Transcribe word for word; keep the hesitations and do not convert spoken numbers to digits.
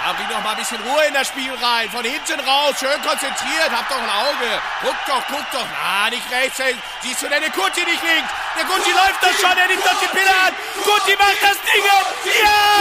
Ja, bring doch mal ein bisschen Ruhe in das Spiel rein. Von hinten raus, schön konzentriert. Hab doch ein Auge. Guck doch, guck doch. Na, nicht rechts. Siehst du denn den Guti nicht links? Der Guti läuft doch schon. Er nimmt doch die Pille an. Guti macht das Ding. Ja!